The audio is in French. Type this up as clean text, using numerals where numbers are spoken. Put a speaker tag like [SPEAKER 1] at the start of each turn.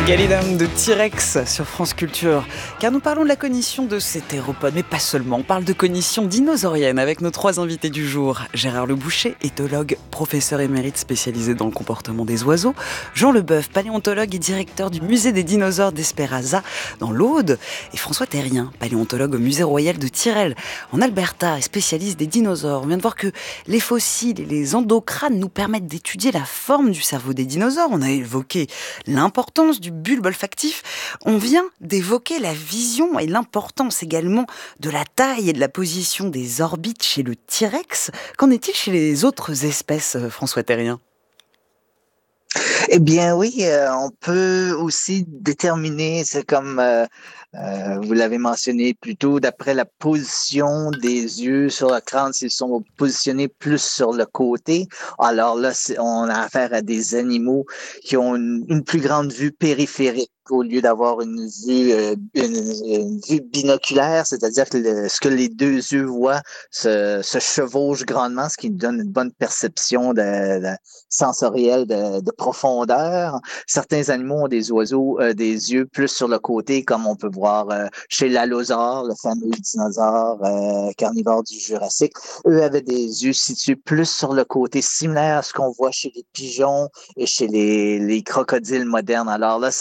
[SPEAKER 1] Galidam de T-Rex sur France Culture. Car nous parlons de la cognition de ces théropodes, mais pas seulement. On parle de cognition dinosaurienne avec nos trois invités du jour. Gérard Leboucher, éthologue, professeur émérite spécialisé dans le comportement des oiseaux. Jean Leboeuf, paléontologue et directeur du musée des dinosaures d'Esperaza dans l'Aude. Et François Terrien, paléontologue au musée royal de Tyrrell en Alberta et spécialiste des dinosaures. On vient de voir que les fossiles et les endocrânes nous permettent d'étudier la forme du cerveau des dinosaures. On a évoqué l'importance du bulbe olfactif. On vient d'évoquer la vision et l'importance également de la taille et de la position des orbites chez le T-Rex. Qu'en est-il chez les autres espèces, François Terrien ?
[SPEAKER 2] Eh bien oui, on peut aussi déterminer, c'est comme vous l'avez mentionné plus tôt, d'après la position des yeux sur le crâne, s'ils sont positionnés plus sur le côté. Alors là, on a affaire à des animaux qui ont une plus grande vue périphérique au lieu d'avoir une vue binoculaire, c'est-à-dire que ce que les deux yeux voient se chevauche grandement, ce qui nous donne une bonne perception sensorielle de profondeur. Certains animaux ont des yeux plus sur le côté, comme on peut voir chez l'allosaure, le fameux dinosaure carnivore du Jurassique. Eux avaient des yeux situés plus sur le côté, similaire à ce qu'on voit chez les pigeons et chez les crocodiles modernes. Alors là,